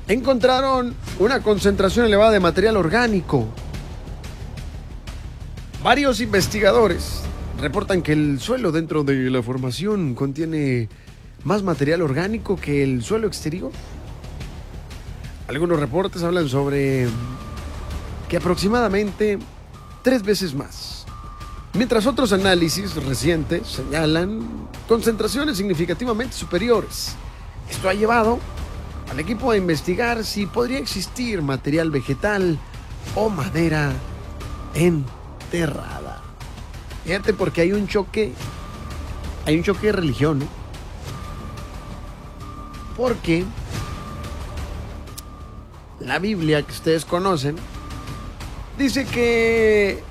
encontraron una concentración elevada de material orgánico. Varios investigadores reportan que el suelo dentro de la formación contiene más material orgánico que el suelo exterior. Algunos reportes hablan sobre que aproximadamente 3 veces más, mientras otros análisis recientes señalan concentraciones significativamente superiores. Esto ha llevado al equipo a investigar si podría existir material vegetal o madera enterrada. Fíjate, porque hay un choque de religión, ¿no? Porque la Biblia que ustedes conocen dice que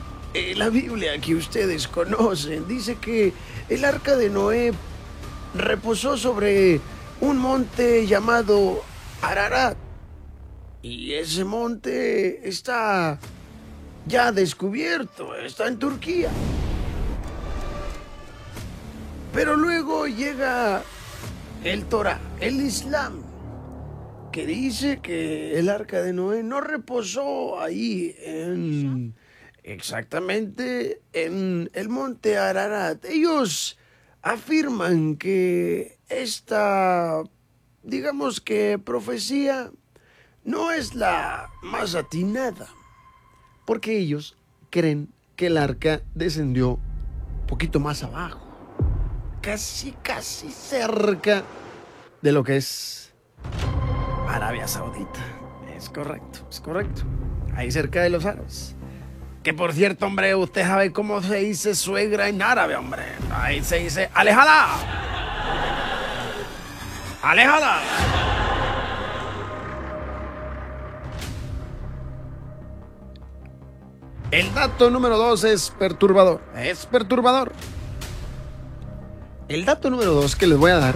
dice que el arca de Noé reposó sobre un monte llamado Ararat, y ese monte está ya descubierto, está en Turquía. Pero luego llega el Torá, el Islam, que dice que el arca de Noé no reposó ahí exactamente en el monte Ararat. Ellos afirman que esta, digamos que profecía no es la más atinada, porque ellos creen que el arca descendió un poquito más abajo, casi cerca de lo que es Arabia Saudita. Es correcto. Ahí cerca de los árabes. Que por cierto, hombre, usted sabe cómo se dice suegra en árabe, hombre. Ahí se dice alejala. Aléjala. El dato número 2 es perturbador. El dato número 2 que les voy a dar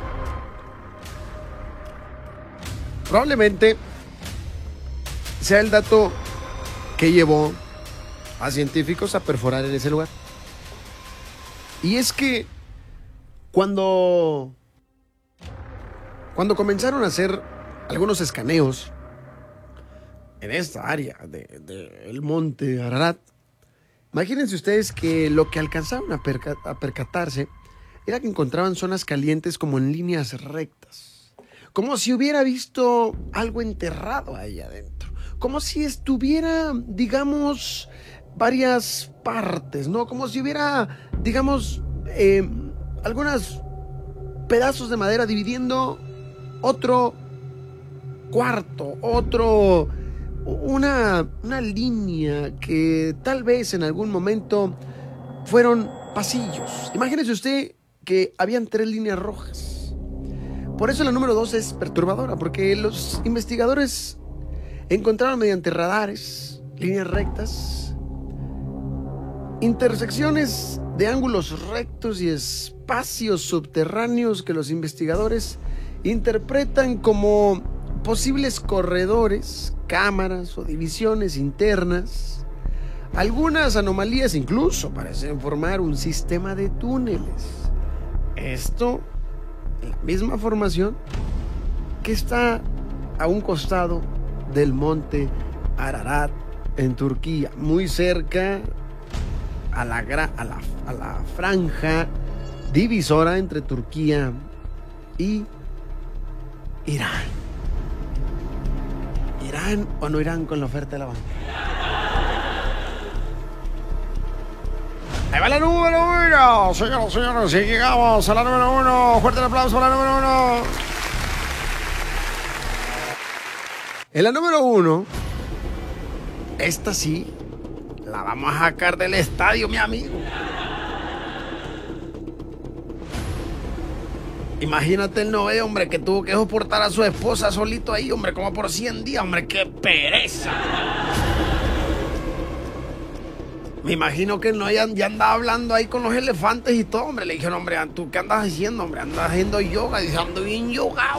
probablemente sea el dato que llevó a científicos a perforar en ese lugar. Y es que cuando comenzaron a hacer algunos escaneos en esta área del monte Ararat, imagínense ustedes que lo que alcanzaron a percatarse era que encontraban zonas calientes como en líneas rectas, como si hubiera visto algo enterrado ahí adentro, como si estuviera, digamos, varias partes, ¿no? Como si hubiera, digamos, algunos pedazos de madera dividiendo otro cuarto, una línea que tal vez en algún momento fueron pasillos. Imagínese usted que habían 3 líneas rojas. Por eso la número 2 es perturbadora, porque los investigadores encontraron mediante radares líneas rectas, intersecciones de ángulos rectos y espacios subterráneos que los investigadores interpretan como posibles corredores, cámaras o divisiones internas. Algunas anomalías incluso parecen formar un sistema de túneles. Esto en la misma formación que está a un costado del monte Ararat en Turquía, muy cerca a la franja divisora entre Turquía y Irán. ¿Irán o no irán con la oferta de la banca? Ahí va la número 1, señoras y señores, y llegamos a la número 1. Fuerte el aplauso para la número 1. En la número 1, esta sí, la vamos a sacar del estadio, mi amigo. Imagínate el Noé, hombre, que tuvo que soportar a su esposa solito ahí, hombre, como por 100 días, hombre, qué pereza. Me imagino que no ya andaba hablando ahí con los elefantes y todo, hombre. Le dijeron, hombre, ¿tú qué andas haciendo, hombre? Andas haciendo yoga. Dice, ando bien yogado.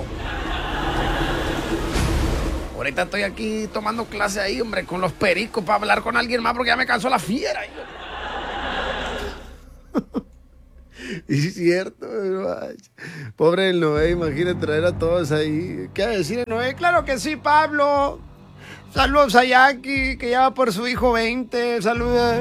Ahorita estoy aquí tomando clase ahí, hombre, con los pericos para hablar con alguien más porque ya me cansó la fiera. Y sí es cierto, ay, pobre el Noé, imagínate traer a todos ahí. ¿Qué va a decir el Noé? Claro que sí, Pablo. Saludos a Jackie, que ya va por su hijo 20. Saludos.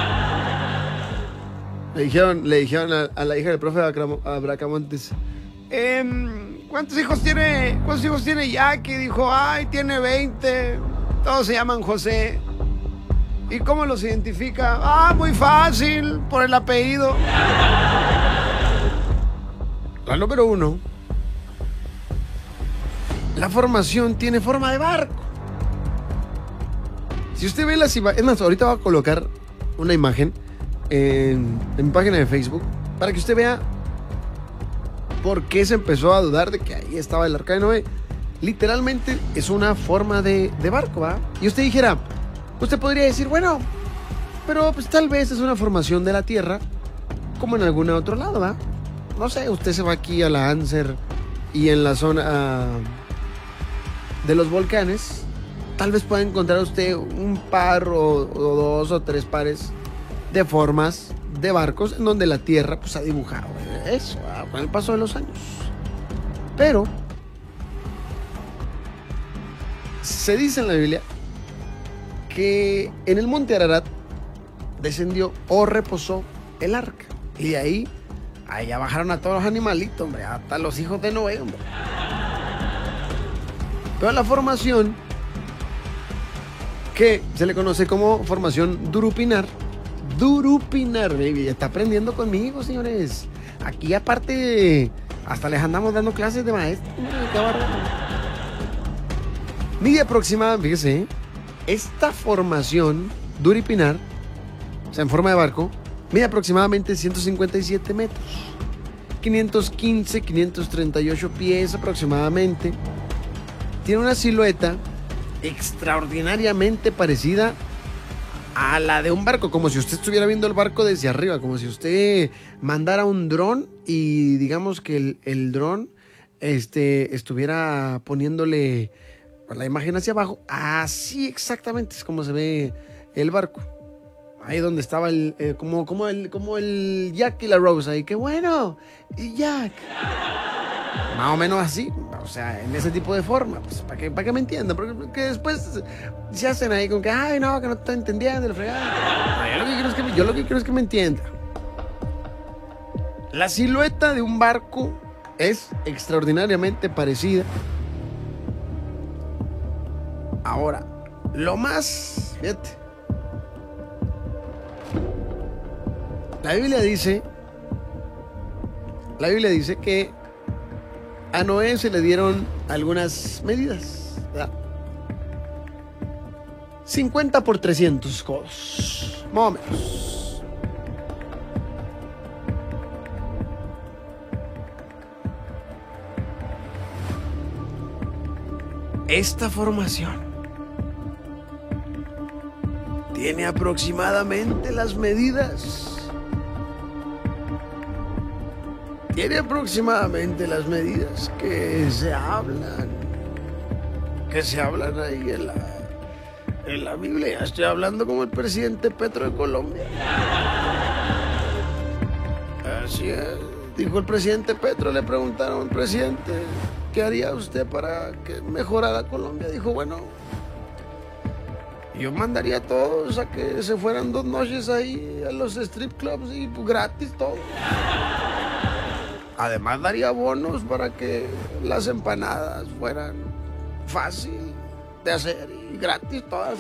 Le dijeron a la hija del profe Bracamontes. ¿Cuántos hijos tiene Jackie? Dijo, ay, tiene 20. Todos se llaman José. ¿Y cómo los identifica? Ah, muy fácil, por el apellido. La número 1. La formación tiene forma de barco. Si usted ve las imágenes, es más, ahorita voy a colocar una imagen en mi página de Facebook para que usted vea por qué se empezó a dudar de que ahí estaba el Arca de Noé. Literalmente es una forma de barco, ¿va? Y usted dijera, usted podría decir, bueno, pero pues tal vez es una formación de la Tierra, como en algún otro lado, ¿va? No sé, usted se va aquí a la Anser y en la zona de los volcanes, tal vez pueda encontrar usted un par o 2 o 3 pares de formas de barcos en donde la Tierra pues ha dibujado eso con el paso de los años. Pero se dice en la Biblia que en el monte Ararat descendió o reposó el arca. Y de ahí ya bajaron a todos los animalitos, hombre, hasta los hijos de Noé, hombre. Pero la formación que se le conoce como formación Durupinar, baby, está aprendiendo conmigo, señores. Aquí aparte, hasta les andamos dando clases de maestro. Qué bárbaro. Mide aproximadamente, fíjese, esta formación Durupinar, o sea, en forma de barco, mide aproximadamente 157 metros, 515, 538 pies aproximadamente. Tiene una silueta extraordinariamente parecida a la de un barco, como si usted estuviera viendo el barco desde arriba, como si usted mandara un dron y digamos que el dron estuviera poniéndole la imagen hacia abajo. Así exactamente es como se ve el barco. Ahí donde estaba como el Jack y la Rose ahí. ¡Qué bueno! Y Jack. Más o menos así, o sea, en ese tipo de forma, pues, para que me entiendan, porque después se hacen ahí con que, ay, no, que no estoy entendiendo, el fregado. Yo lo que quiero es que me entienda. La silueta de un barco es extraordinariamente parecida. Ahora, lo más, fíjate, la Biblia dice que a Noé se le dieron algunas medidas, ¿verdad? 50 por 300 codos, más o menos. Esta formación tiene aproximadamente las medidas. Tiene aproximadamente las medidas que se hablan ahí en la Biblia. Estoy hablando como el presidente Petro de Colombia. Así es, dijo el presidente Petro, le preguntaron, presidente, ¿qué haría usted para que mejorara Colombia? Dijo, bueno, yo mandaría a todos a que se fueran 2 noches ahí a los strip clubs y pues, gratis todo. Además daría bonos para que las empanadas fueran fácil de hacer y gratis todas.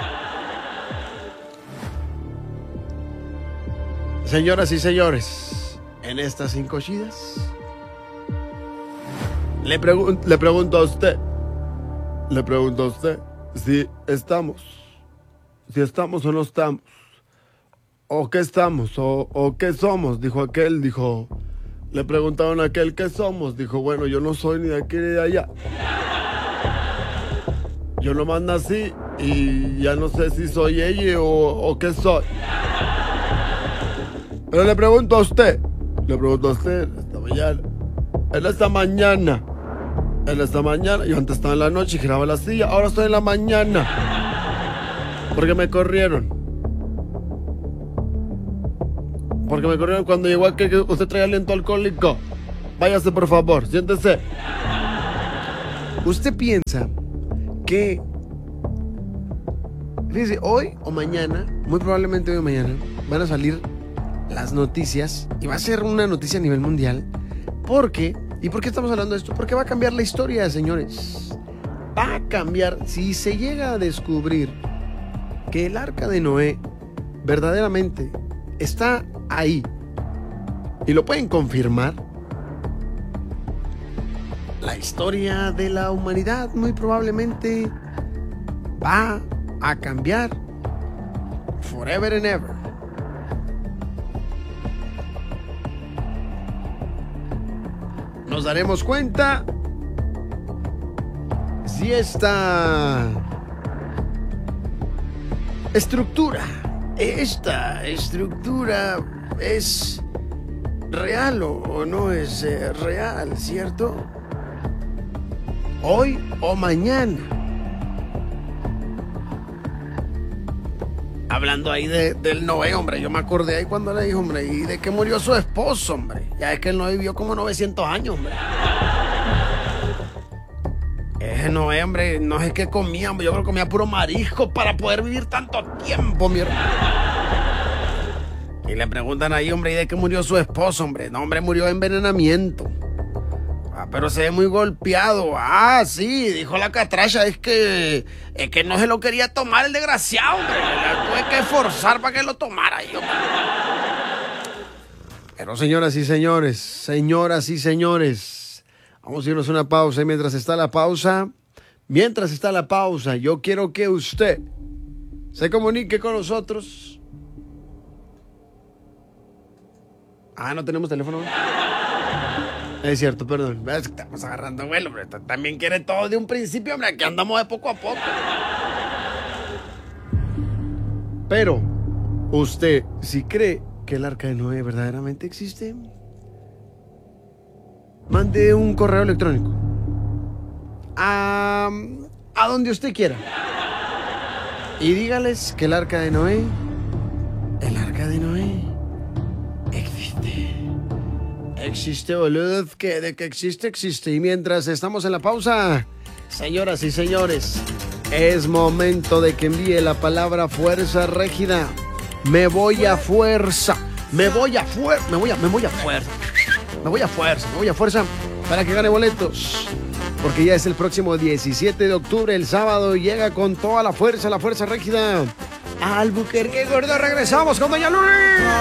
Señoras y señores, en estas 5 chidas le pregunto a usted si estamos o no estamos, o qué estamos, o qué somos, dijo aquel, le preguntaron a aquel qué somos, dijo, bueno, yo no soy ni de aquí ni de allá. Yo nomás nací y ya no sé si soy ella o qué soy. Pero le pregunto a usted esta mañana, yo antes estaba en la noche y giraba la silla, ahora estoy en la mañana, porque me corrieron. porque me corrieron cuando llegó aquí que usted traía aliento alcohólico. Váyase, por favor, siéntese. ¿Usted piensa que, fíjese, hoy o mañana, muy probablemente hoy o mañana, van a salir las noticias y va a ser una noticia a nivel mundial? ¿Por qué? ¿Y por qué estamos hablando de esto? Porque va a cambiar la historia, señores. Va a cambiar si se llega a descubrir que el arca de Noé verdaderamente está ahí y lo pueden confirmar. La historia de la humanidad muy probablemente va a cambiar forever and ever. Nos daremos cuenta si esta estructura es real o no es real, ¿cierto? Hoy o mañana. Hablando ahí del Noé, hombre, yo me acordé ahí cuando le dije, hombre, y de que murió su esposo, hombre. Ya es que el Noé vivió como 900 años, hombre. Ese Noé, hombre, no es que comía, hombre, yo creo que comía puro marisco para poder vivir tanto tiempo, mi hermano. Y le preguntan ahí, hombre, ¿y de qué murió su esposo, hombre? No, hombre, murió de envenenamiento. Pero se ve muy golpeado. Sí, dijo la catracha, es que no se lo quería tomar el desgraciado, hombre. La tuve que forzar para que lo tomara yo. Pero señoras y señores, vamos a irnos a una pausa. Y mientras está la pausa, yo quiero que usted se comunique con nosotros. No tenemos teléfono. Es cierto, perdón. Es que estamos agarrando vuelo, hombre. También quiere todo de un principio, hombre. Aquí andamos de poco a poco. Pero, ¿usted sí cree que el arca de Noé verdaderamente existe? Mande un correo electrónico a donde usted quiera y dígales que el arca de Noé existe, boludo, que de que existe. Y mientras estamos en la pausa, señoras y señores, es momento de que envíe la palabra fuerza régida. Me voy a fuerza para que gane boletos, porque ya es el próximo 17 de octubre, el sábado, llega con toda la fuerza régida a Albuquerque, gordo. Regresamos con Doña Luli.